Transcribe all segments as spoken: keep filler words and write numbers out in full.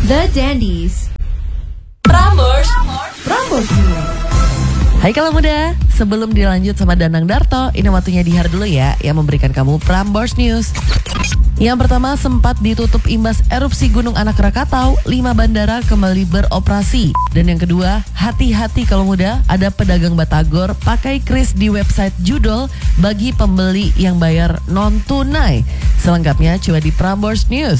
The Dandies. Prambors, Prambors News. Hai kalau muda, sebelum dilanjut sama Danang Darto, ini waktunya Dihar dulu ya, yang memberikan kamu Prambors News. Yang pertama, sempat ditutup imbas erupsi Gunung Anak Rakatau, lima bandara kembali beroperasi. Dan yang kedua, hati-hati kalau muda, ada pedagang batagor pakai kris di website Judol bagi pembeli yang bayar non-tunai. Selengkapnya coba di Prambors News.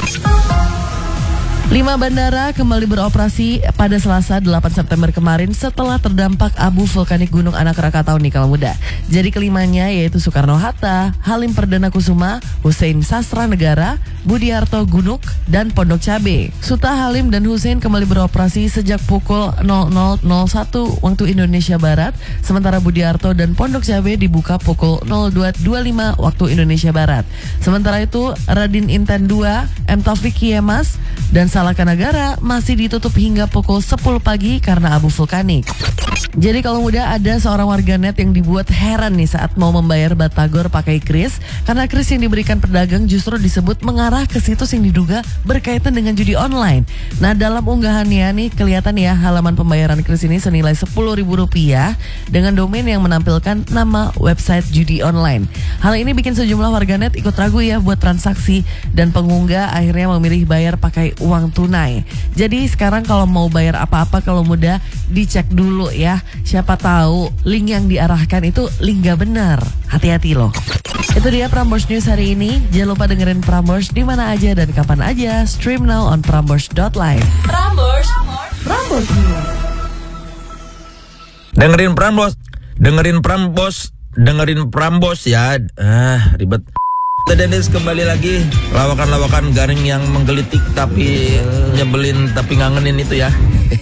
Lima bandara kembali beroperasi pada Selasa delapan September kemarin setelah terdampak abu vulkanik Gunung Anak Rakatau nih kalau muda. Jadi kelimanya yaitu Soekarno-Hatta, Halim Perdana Kusuma, Hussein Sastra Negara, Budiarto Gunuk, dan Pondok Cabe. Suta, Halim, dan Hussein kembali beroperasi sejak pukul nol nol nol satu waktu Indonesia Barat, sementara Budiarto dan Pondok Cabe dibuka pukul nol dua dua puluh lima waktu Indonesia Barat. Sementara itu Radin Inten dua, M Taufik Yemas, dan Salakanagara masih ditutup hingga pukul sepuluh pagi karena abu vulkanik. Jadi kalau muda, ada seorang warganet yang dibuat heran nih saat mau membayar batagor pakai kris, karena kris yang diberikan pedagang justru disebut mengarah ke situs yang diduga berkaitan dengan judi online. Nah, dalam unggahannya nih kelihatan ya halaman pembayaran kris ini senilai sepuluh ribu rupiah dengan domain yang menampilkan nama website judi online. Hal ini bikin sejumlah warganet ikut ragu ya buat transaksi, dan pengunggah akhirnya memilih bayar pakai uang tunai. Jadi sekarang kalau mau bayar apa-apa kalau muda, dicek dulu ya. Siapa tahu link yang diarahkan itu link gak benar. Hati-hati loh. Itu dia Prambors News hari ini. Jangan lupa dengerin Prambors di mana aja dan kapan aja. Stream now on prambors dot live. Prambors, Prambors News. Dengerin Prambors, dengerin Prambors, dengerin Prambors ya. Ah, ribet. The Dandies kembali lagi, lawakan-lawakan garing yang menggelitik tapi nyebelin tapi ngangenin itu ya.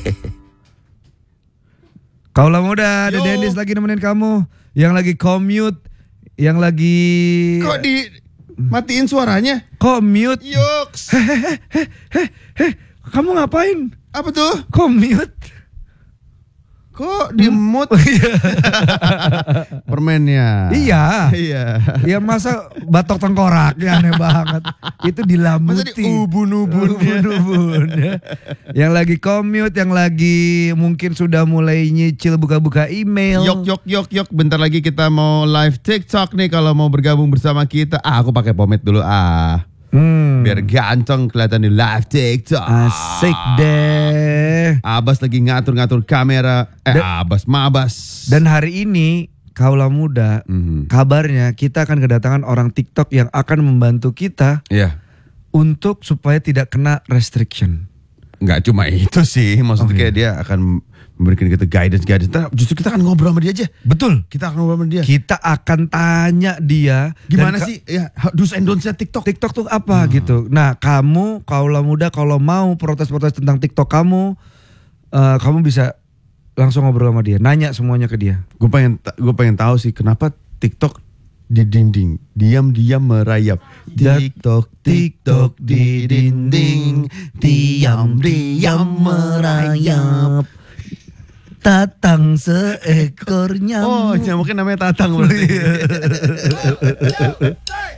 Kaulah muda, The Yo. Dandies lagi nemenin kamu yang lagi commute, yang lagi Kok di matiin suaranya? commute. Yoks. Kamu ngapain? Apa tuh? Commute. Kok di mute? Permennya. Iya. Iya. Ya masa batok tengkoraknya aneh banget. Itu dilamuti. Masa di ubun-ubun ya? Ubun-ubun ya. Yang lagi commute, yang lagi mungkin sudah mulai nyicil buka-buka email. Yok yok yok yok. Bentar lagi kita mau live TikTok nih. Kalau mau bergabung bersama kita. Ah, aku pakai pomade dulu ah. Hmm. Biar ganteng kelihatan di live TikTok. Asik deh. Abas lagi ngatur-ngatur kamera. Eh Dan- Abas Mabas. Dan hari ini Kaulah muda, Mhm. kabarnya kita akan kedatangan orang TikTok yang akan membantu kita Iya. untuk supaya tidak kena restriction. Nggak cuma itu sih. Maksudnya Oh, kayak dia akan memberikan kita guidance-guidance. Ntar justru kita akan ngobrol sama dia aja. Betul. Kita akan ngobrol sama dia. Kita akan tanya dia Gimana dan ka- sih ya do's and don'ts-nya TikTok? TikTok tuh apa gitu. Nah, kamu Kaulah muda kalau mau protes-protes tentang TikTok kamu, eh, kamu bisa langsung ngobrol sama dia, nanya semuanya ke dia. Gue pengen gue pengen tahu sih kenapa TikTok di dinding diam-diam merayap. TikTok TikTok di dinding diam-diam merayap. Tatang seekor nyamuk. Oh, nyamuknya namanya Tatang berarti.